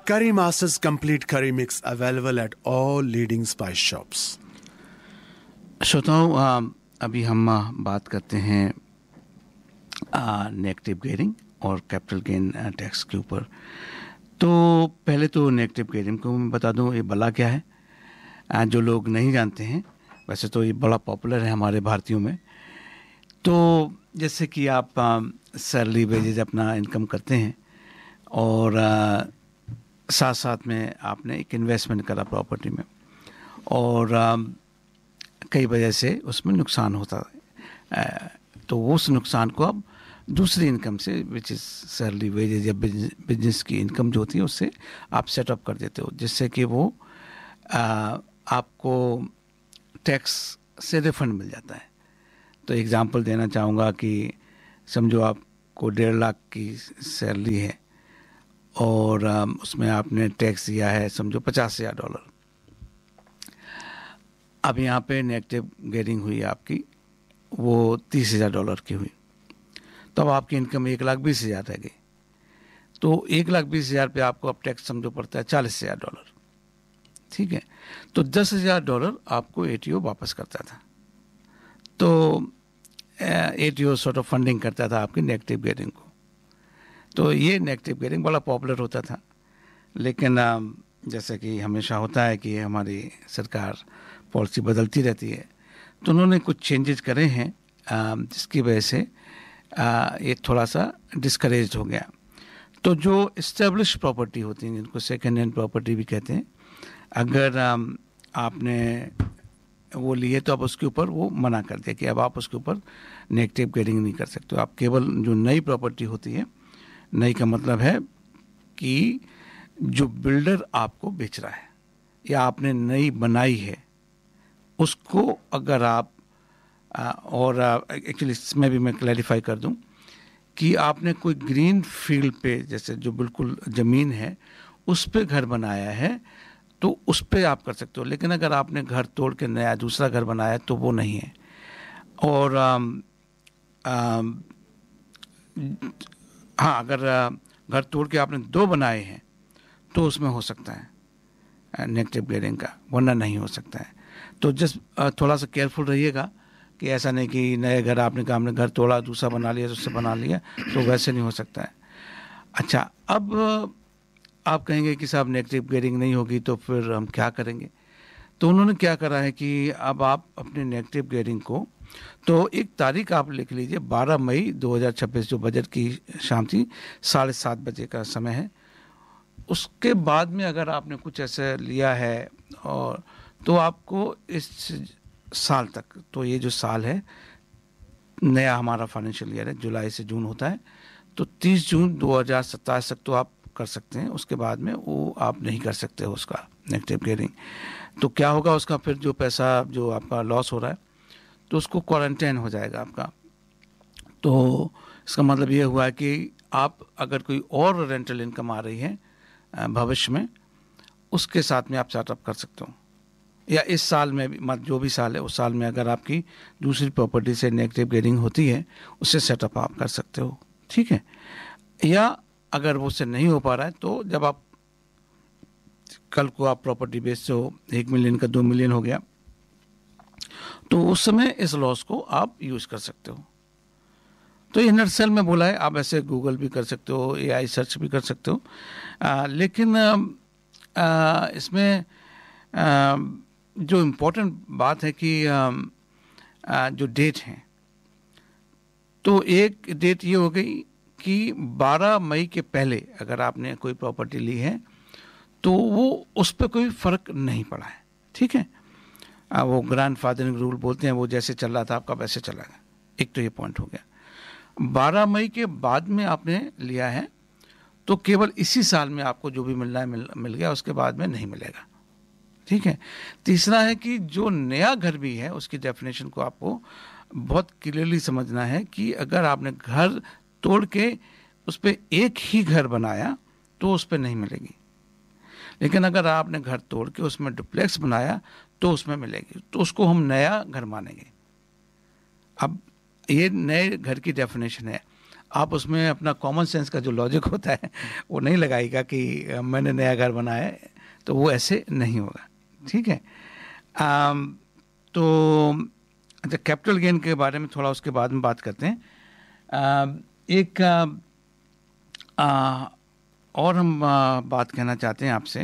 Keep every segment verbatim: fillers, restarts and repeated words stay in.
Curry Masters Complete Curry Mix available at all leading spice shops. श्रोताओं, अभी हम बात करते हैं नेगेटिव गेयरिंग और कैपिटल गेन टैक्स के ऊपर। तो पहले तो नेगेटिव गेयरिंग को मैं बता दूं ये भला क्या है। आ, जो लोग नहीं जानते हैं, वैसे तो ये बड़ा पॉपुलर है हमारे भारतीयों में। तो जैसे कि आप सैलरी वेजेज अपना इनकम करते हैं और आ, साथ साथ में आपने एक इन्वेस्टमेंट करा प्रॉपर्टी में और आ, कई वजह से उसमें नुकसान होता है, आ, तो उस नुकसान को आप दूसरी इनकम से विच इज़ सैलरी वेजेज या बिजनेस की इनकम जो होती है उससे आप सेटअप कर देते हो, जिससे कि वो आ, आपको टैक्स से रिफंड मिल जाता है। तो एग्जांपल देना चाहूँगा कि समझो आपको डेढ़ लाख की सैलरी है और आ, उसमें आपने टैक्स दिया है समझो पचास हज़ार डॉलर। अब यहाँ पे नेगेटिव गेयरिंग हुई आपकी, वो तीस हज़ार डॉलर की हुई, तो अब आपकी इनकम एक लाख बीस हज़ार रह गई। तो एक लाख बीस हज़ार पे आपको अब टैक्स समझो पड़ता है चालीस हज़ार डॉलर, ठीक है। तो दस हज़ार डॉलर आपको एटीओ वापस करता था। तो एटीओ सॉर्ट ऑफ फंडिंग करता था आपकी नेगेटिव गेयरिंग को। तो ये नेगेटिव गेयरिंग बड़ा पॉपुलर होता था, लेकिन जैसे कि हमेशा होता है कि हमारी सरकार पॉलिसी बदलती रहती है, तो उन्होंने कुछ चेंजेस करे हैं जिसकी वजह से ये थोड़ा सा डिस्करेज हो गया। तो जो इस्टेब्लिश प्रॉपर्टी होती हैं, जिनको सेकेंड हैंड प्रॉपर्टी भी कहते हैं, अगर आपने वो लिए तो अब उसके ऊपर वो मना कर दिया कि अब आप उसके ऊपर नेगेटिव गेयरिंग नहीं कर सकते। आप केवल जो नई प्रॉपर्टी होती है, नई का मतलब है कि जो बिल्डर आपको बेच रहा है या आपने नई बनाई है उसको अगर आप आ, और एक्चुअली इसमें भी मैं क्लैरिफाई कर दूं कि आपने कोई ग्रीन फील्ड पे, जैसे जो बिल्कुल ज़मीन है उस पे घर बनाया है तो उस पे आप कर सकते हो, लेकिन अगर आपने घर तोड़ के नया दूसरा घर बनाया तो वो नहीं है। और आम, आम, हाँ, अगर घर तोड़ के आपने दो बनाए हैं तो उसमें हो सकता है नेगेटिव गेयरिंग का, वरना नहीं हो सकता है। तो जस्ट थोड़ा सा केयरफुल रहिएगा कि ऐसा नहीं कि नए घर आपने कहा हमने घर तोड़ा दूसरा बना लिया तो उससे बना लिया, तो वैसे नहीं हो सकता है। अच्छा, अब आप कहेंगे कि साहब नेगेटिव गेयरिंग नहीं होगी तो फिर हम क्या करेंगे। तो उन्होंने क्या करा है कि अब आप अपने नेगेटिव गेयरिंग को, तो एक तारीख आप लिख लीजिए, बारह मई दो हज़ार छब्बीस, जो बजट की शाम थी, साढ़े सात बजे का समय है। उसके बाद में अगर आपने कुछ ऐसा लिया है और तो आपको इस साल तक, तो ये जो साल है नया हमारा फाइनेंशियल ईयर है, जुलाई से जून होता है, तो तीस जून दो हज़ार सत्ताईस तक तो आप कर सकते हैं। उसके बाद में वो आप नहीं कर सकते हो उसका नेगेटिव गेयरिंग। तो क्या होगा उसका, फिर जो पैसा जो आपका लॉस हो रहा है तो उसको क्वारंटाइन हो जाएगा आपका। तो इसका मतलब ये हुआ कि आप अगर कोई और रेंटल इनकम आ रही है भविष्य में, उसके साथ में आप सेटअप कर सकते हो, या इस साल में भी, मत जो भी साल है उस साल में अगर आपकी दूसरी प्रॉपर्टी से नेगेटिव गेयरिंग होती है उससे सेटअप आप कर सकते हो, ठीक है। या अगर वो उससे नहीं हो पा रहा है तो जब आप कल को आप प्रॉपर्टी बेचते हो, एक मिलियन का दो मिलियन हो गया, तो उस समय इस लॉस को आप यूज़ कर सकते हो। तो ये नर्सल में बोला है, आप ऐसे गूगल भी कर सकते हो, एआई सर्च भी कर सकते हो, आ, लेकिन आ, इसमें आ, जो इम्पोर्टेंट बात है कि आ, आ, जो डेट है, तो एक डेट ये हो गई कि बारह मई के पहले अगर आपने कोई प्रॉपर्टी ली है तो वो उस पर कोई फ़र्क नहीं पड़ा है, ठीक है। आ, वो ग्रैंड फादरिंग रूल बोलते हैं, वो जैसे चल रहा था आपका वैसे चलेगा। एक तो ये पॉइंट हो गया। बारह मई के बाद में आपने लिया है तो केवल इसी साल में आपको जो भी मिलना है मिल, मिल गया, उसके बाद में नहीं मिलेगा, ठीक है। तीसरा है कि जो नया घर भी है उसकी डेफिनेशन को आपको बहुत क्लियरली समझना है कि अगर आपने घर तोड़ के उस पर एक ही घर बनाया तो उस पर नहीं मिलेगी, लेकिन अगर आपने घर तोड़ के उसमें डुप्लेक्स बनाया तो उसमें मिलेगी, तो उसको हम नया घर मानेंगे। अब ये नए घर की डेफिनेशन है। आप उसमें अपना कॉमन सेंस का जो लॉजिक होता है वो नहीं लगाएगा कि मैंने नया घर बनाया है, तो वो ऐसे नहीं होगा। ठीक है। आम, तो अच्छा, कैपिटल गेन के बारे में थोड़ा उसके बाद में बात करते हैं। आ, एक आ, आ, और हम आ, बात कहना चाहते हैं आपसे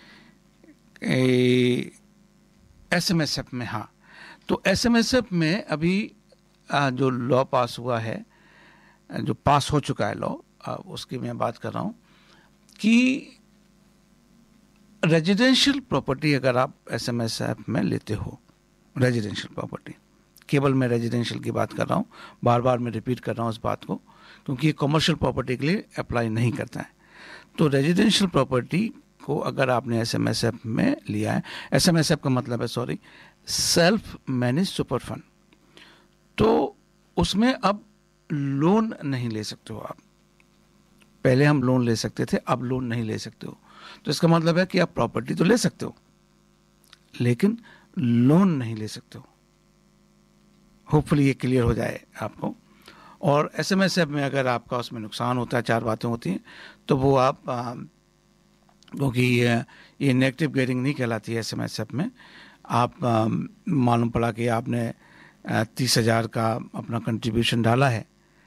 एस एम एस एफ में। हाँ, तो एस एम एस एफ में अभी आ, जो लॉ पास हुआ है, जो पास हो चुका है लॉ, उसकी मैं बात कर रहा हूँ कि रेजिडेंशियल प्रॉपर्टी अगर आप एस एम एस एफ में लेते हो, रेजिडेंशियल प्रॉपर्टी, केवल मैं रेजिडेंशियल की बात कर रहा हूँ, बार बार मैं रिपीट कर रहा हूँ इस बात को, क्योंकि ये कमर्शियल प्रॉपर्टी के लिए अप्लाई नहीं करता है। तो रेजिडेंशियल प्रॉपर्टी को अगर आपने एस एम एस एफ में लिया है, एस एम एस एफ का मतलब है, sorry, self manage super fund, तो उसमें अब लोन नहीं ले सकते हो आप। पहले हम लोन ले सकते थे, अब लोन नहीं ले सकते हो। तो इसका मतलब है कि आप प्रॉपर्टी तो ले सकते हो लेकिन लोन नहीं ले सकते हो। होपफुली ये क्लियर हो जाए आपको। और एस एम एस एफ में अगर आपका उसमें नुकसान होता है, चार बातें होती हैं, तो वो आप, क्योंकि ये, ये नेगेटिव गेयरिंग नहीं कहलाती है एस एम एस एफ में। आप मालूम पड़ा कि आपने तीस हज़ार का अपना कंट्रीब्यूशन डाला है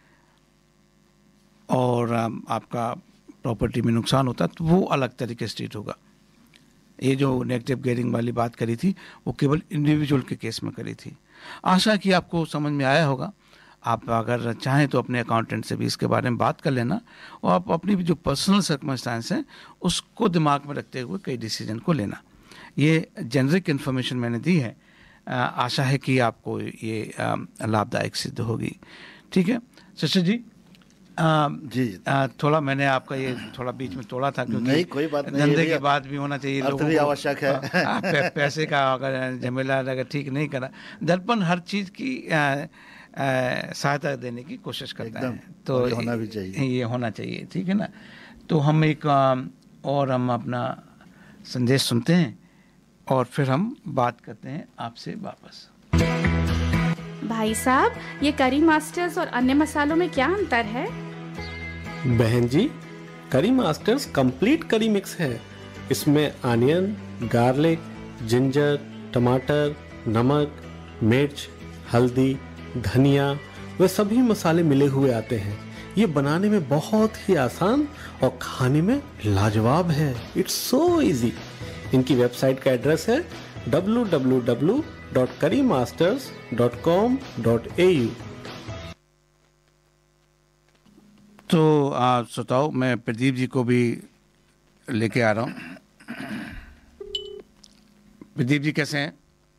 और आपका प्रॉपर्टी में नुकसान होता है, तो वो अलग तरीके से ट्रीट होगा। ये जो नेगेटिव गेयरिंग वाली बात करी थी वो केवल इंडिविजुअल के केस में करी थी। आशा कि आपको समझ में आया होगा। आप अगर चाहें तो अपने अकाउंटेंट से भी इसके बारे में बात कर लेना और आप अपनी भी जो पर्सनल सर्कमस्टांस हैं उसको दिमाग में रखते हुए कई डिसीजन को लेना। ये जेनरिक इन्फॉर्मेशन मैंने दी है, आशा है कि आपको ये लाभदायक सिद्ध होगी। ठीक है शशि जी। आ, जी आ, थोड़ा मैंने आपका ये थोड़ा बीच में तोड़ा था, क्योंकि नहीं, कोई बात नहीं, धंधे की बात भी होना चाहिए, लोगों को आवश्यक है। पै, पैसे का अगर झमेला अगर ठीक नहीं करा, दर्पण हर चीज़ की सहायता देने की कोशिश करता है, तो ये होना भी चाहिए, ये होना चाहिए। ठीक है ना। तो हम एक और हम अपना संदेश सुनते हैं और फिर हम बात करते हैं आपसे वापस। भाई साहब, ये करी मास्टर्स और अन्य मसालों में क्या अंतर है? बहन जी, करी मास्टर्स कंप्लीट करी मिक्स है। इसमें अनियन, गार्लिक, जिंजर, टमाटर, नमक, मिर्च, हल्दी, धनिया वे सभी मसाले मिले हुए आते हैं। ये बनाने में बहुत ही आसान और खाने में लाजवाब है। It's so easy. इनकी वेबसाइट का एड्रेस है डब्ल्यू डब्ल्यू डब्ल्यू डॉट करी masters dot com dot A you. तो श्रोताओ, मैं प्रदीप जी को भी लेके आ रहा हूँ। प्रदीप जी कैसे हैं?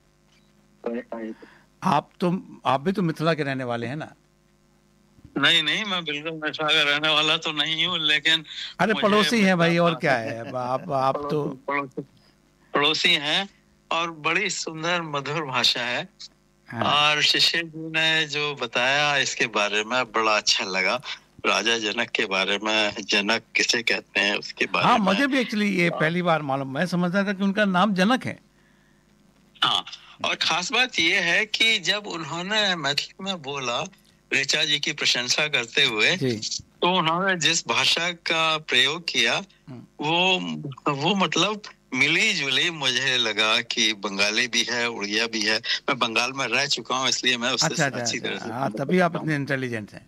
आप तो आप भी तो मिथिला के रहने वाले हैं ना? नहीं नहीं, मैं बिल्कुल मिथिला का रहने वाला तो नहीं हूँ, लेकिन अरे पड़ोसी हैं भाई, और क्या है। आप आप तो पड़ोसी हैं और बड़ी सुंदर मधुर भाषा है। हाँ। और शिशिर जी ने जो बताया इसके बारे में बड़ा अच्छा लगा। राजा जनक के बारे में, जनक किसे कहते हैं उसके बारे हाँ, में। मुझे भी एक्चुअली ये पहली बार मालूम, मैं समझता था कि उनका नाम जनक है। हाँ, और खास बात ये है कि जब उन्होंने मैथिली में बोला ऋचा जी की प्रशंसा करते हुए, तो उन्होंने जिस भाषा का प्रयोग किया वो वो मतलब मिली जुली, मुझे लगा कि बंगाली भी है, उड़िया भी है। मैं बंगाल में रह चुका हूँ, इसलिए मैं उससे अच्छा, अच्छी अच्छा, तरह से हाँ, तभी आप इतने इंटेलिजेंट हैं।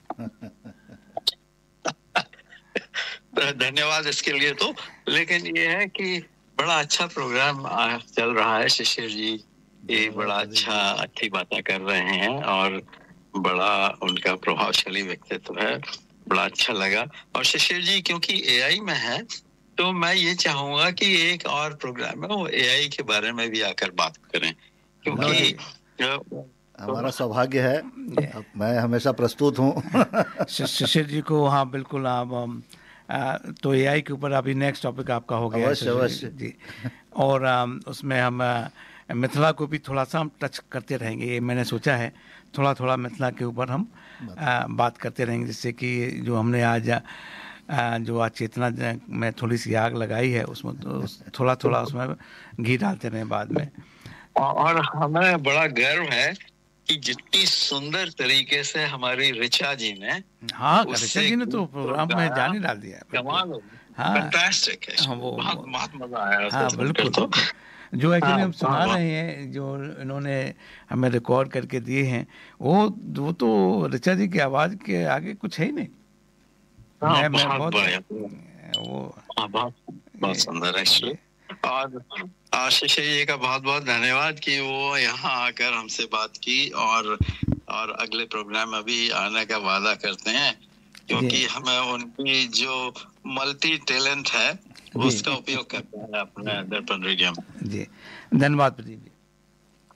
धन्यवाद इसके लिए। तो लेकिन ये है कि बड़ा अच्छा प्रोग्राम चल रहा है। शिशिर जी ये बड़ा अच्छा अच्छी बातें कर रहे हैं और बड़ा उनका प्रभावशाली व्यक्तित्व है, बड़ा अच्छा लगा। और शिशिर जी क्योंकि एआई में है, तो मैं ये चाहूंगा कि एक और प्रोग्राम है वो एआई के बारे में भी आकर बात करें, क्योंकि हमारा सौभाग्य है। मैं हमेशा प्रस्तुत हूँ। शिशिर जी को, हाँ बिल्कुल। आप तो एआई के ऊपर अभी नेक्स्ट टॉपिक आपका हो गया अवश्य अवश्य जी। और उसमें हम मिथिला को भी थोड़ा सा हम टच करते रहेंगे। ये मैंने सोचा है थोड़ा थोड़ा मिथिला के ऊपर हम आ, बात करते रहेंगे, जिससे कि जो हमने आज आ, जो आज चेतना में थोड़ी सी आग लगाई है उसमें तो थोड़ा थोड़ा उसमें घी डालते रहे बाद में। और हमें बड़ा गर्व है कि जितनी सुंदर तरीके से हमारी ऋचा जी ने, हाँ ऋचा जी ने तो प्रोग्राम में जान ही डाल दिया। कमाल हो, हाँ फैंटास्टिक है, हाँ, वो बहुत बहुत मजा आया। हाँ बिल्कुल, तो जो एक्चुअली हम सुना रहे हैं, जो इन्होंने हमें रिकॉर्ड करके दिए हैं, वो वो तो ऋचा जी की आवाज़ के आगे कुछ है ही नहीं। मैं, मैं बहुत बहुत वो बहुत बहुत सुंदर एक्चुअली। और आशीष जी का बहुत बहुत धन्यवाद कि वो यहाँ आकर हमसे बात की, और और अगले प्रोग्राम में भी आने का वादा करते हैं, क्योंकि हमें उनकी जो मल्टी टैलेंट है उसका उपयोग करते हैं अपने दर्पण रेडियो में। जी धन्यवाद प्रदीप जी।